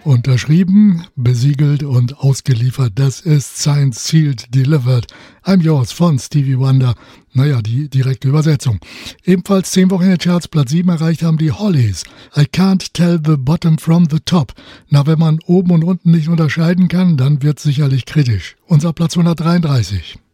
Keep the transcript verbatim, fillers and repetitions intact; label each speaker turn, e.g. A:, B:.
A: Unterschrieben, besiegelt und ausgeliefert, das ist Signed, Sealed, Delivered. I'm Yours von Stevie Wonder. Naja, die direkte Übersetzung. Ebenfalls zehn Wochen in den Charts, Platz sieben erreicht haben die Hollies. I can't tell the bottom from the top. Na, wenn man oben und unten nicht unterscheiden kann, dann wird's sicherlich kritisch. Unser Platz hundertdreiunddreißig.